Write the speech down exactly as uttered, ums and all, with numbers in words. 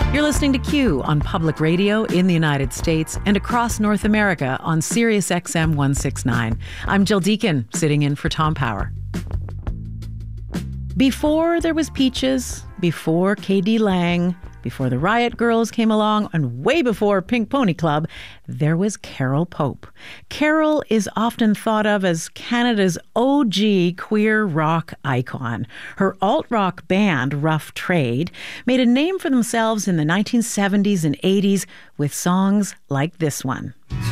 You're listening to Q on public radio in the United States and across North America on Sirius X M one sixty-nine. I'm Jill Deacon, sitting in for Tom Power. Before there was Peaches, before K D Lang, before the Riot Girls came along, and way before Pink Pony Club, there was Carole Pope. Carole is often thought of as Canada's O G queer rock icon. Her alt-rock band, Rough Trade, made a name for themselves in the nineteen seventies and eighties with songs like this one.